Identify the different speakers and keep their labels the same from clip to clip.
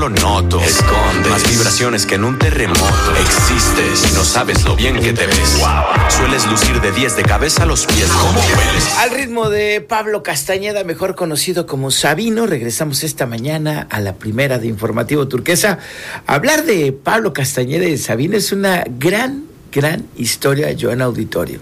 Speaker 1: Lo noto, escondes más vibraciones que en un terremoto. Existes, no sabes lo bien que te ves. Wow. Sueles lucir de 10 de cabeza a los pies. ¿Cómo hueles?
Speaker 2: Al ritmo de Pablo Castañeda, mejor conocido como Sabino, regresamos esta mañana a la primera de Informativo Turquesa. Hablar de Pablo Castañeda y de Sabino es una gran historia, Joana Auditorio.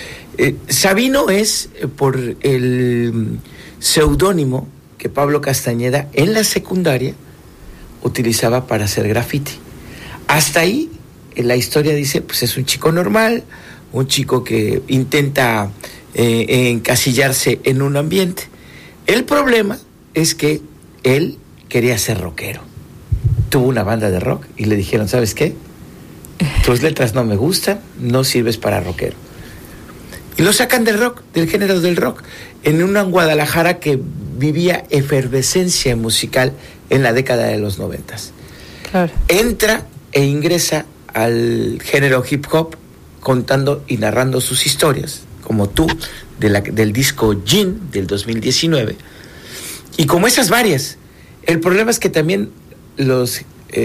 Speaker 2: Sabino es por el seudónimo que Pablo Castañeda en la secundaria utilizaba para hacer graffiti. Hasta ahí la historia dice, pues es un chico normal, un chico que intenta encasillarse en un ambiente. El problema es que él quería ser rockero. Tuvo una banda de rock y le dijeron, ¿sabes qué? Tus letras no me gustan, no sirves para rockero. Y lo sacan del rock, del género del rock, en una Guadalajara que vivía efervescencia musical en la década de los 90. Claro. Entra e ingresa al género hip hop contando y narrando sus historias, como tú, del disco Gin del 2019. Y como esas varias. El problema es que también los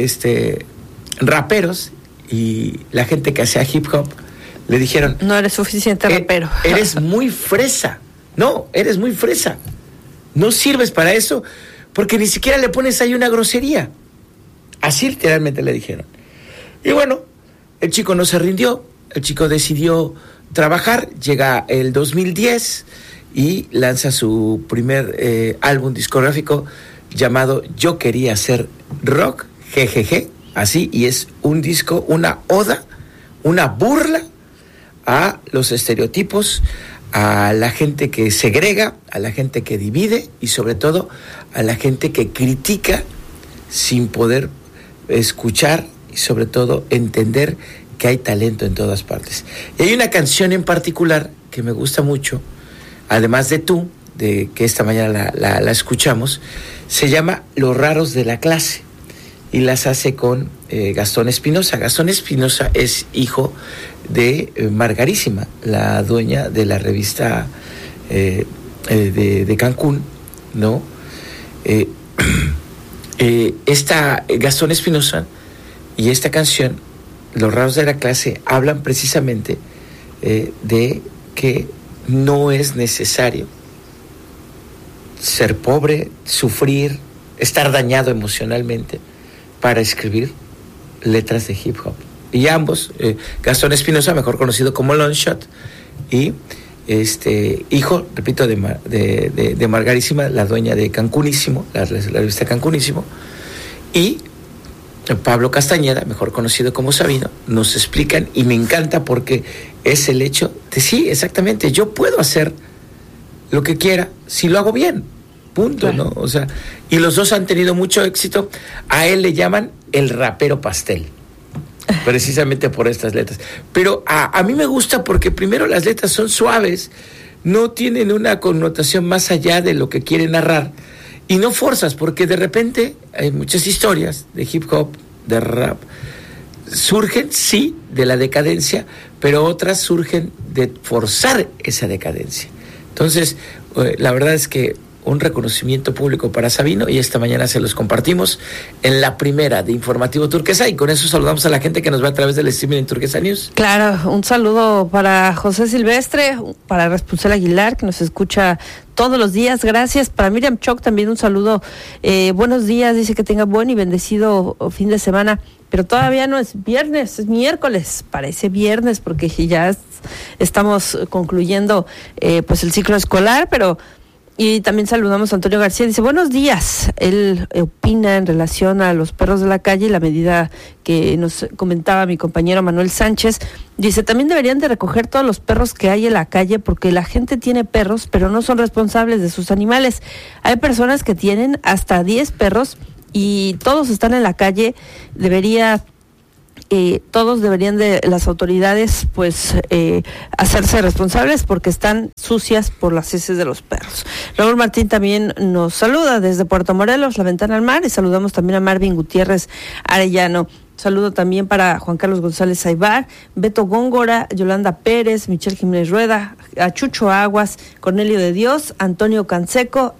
Speaker 2: raperos y la gente que hacía hip hop le dijeron,
Speaker 3: no eres suficiente rapero.
Speaker 2: Eres muy fresa. No, eres muy fresa. No sirves para eso porque ni siquiera le pones ahí una grosería. Así literalmente le dijeron. Y bueno, el chico no se rindió, el chico decidió trabajar, llega el 2010 y lanza su primer álbum discográfico llamado Yo Quería Hacer Rock, jejeje, así, y es un disco, una oda, una burla a los estereotipos, a la gente que segrega, a la gente que divide y sobre todo a la gente que critica sin poder escuchar y sobre todo entender que hay talento en todas partes. Y hay una canción en particular que me gusta mucho, además de Tú, de que esta mañana la escuchamos, se llama Los Raros de la Clase y las hace con Gastón Espinosa. Gastón Espinosa es hijo de Margarísima, la dueña de la revista de Cancún, ¿no? Gastón Espinosa y esta canción, Los Raros de la Clase, hablan precisamente de que no es necesario ser pobre, sufrir, estar dañado emocionalmente para escribir letras de hip hop. Y ambos, Gastón Espinosa, mejor conocido como Longshot, y hijo, repito, de Margarísima, la dueña de Cancunísimo, la revista Cancunísimo, y Pablo Castañeda, mejor conocido como Sabino, nos explican, y me encanta porque es el hecho de, sí, exactamente, yo puedo hacer lo que quiera si lo hago bien, punto, claro. ¿No? O sea, y los dos han tenido mucho éxito. A él le llaman el rapero pastel, precisamente por estas letras. Pero a mí me gusta porque primero las letras son suaves, no tienen una connotación más allá de lo que quiere narrar, y no forzas, porque de repente hay muchas historias de hip hop, de rap, surgen, sí, de la decadencia, pero otras surgen de forzar esa decadencia. Entonces, la verdad es que un reconocimiento público para Sabino, y esta mañana se los compartimos en la primera de Informativo Turquesa, y con eso saludamos a la gente que nos ve a través del streaming en Turquesa News.
Speaker 3: Claro, un saludo para José Silvestre, para Raspusel Aguilar, que nos escucha todos los días, gracias. Para Miriam Choc también un saludo, buenos días, dice que tenga buen y bendecido fin de semana, pero todavía no es viernes, es miércoles, parece viernes porque ya estamos concluyendo pues el ciclo escolar, pero... Y también saludamos a Antonio García, dice, buenos días. Él opina en relación a los perros de la calle, la medida que nos comentaba mi compañero Manuel Sánchez. Dice, también deberían de recoger todos los perros que hay en la calle porque la gente tiene perros, pero no son responsables de sus animales. Hay personas que tienen hasta 10 perros y todos están en la calle. Todos deberían de las autoridades pues hacerse responsables porque están sucias por las heces de los perros. Raúl Martín también nos saluda desde Puerto Morelos, la ventana al mar, y saludamos también a Marvin Gutiérrez Arellano. Saludo también para Juan Carlos González Aybar, Beto Góngora, Yolanda Pérez, Michelle Jiménez Rueda, a Chucho Aguas, Cornelio de Dios, Antonio Canseco,